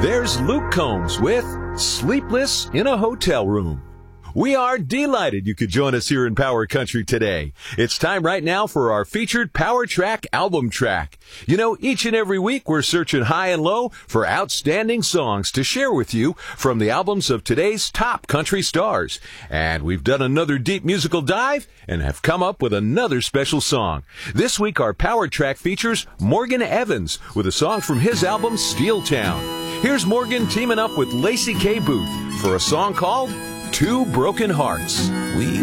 There's Luke Combs with Sleepless in a Hotel Room. We are delighted you could join us here in Power Country today. It's time right now for our featured Power Track album track. You know, each and every week we're searching high and low for outstanding songs to share with you from the albums of today's top country stars. And we've done another deep musical dive and have come up with another special song. This week our Power Track features Morgan Evans with a song from his album Steel Town. Here's Morgan teaming up with Lacey K. Booth for a song called Two Broken Hearts. We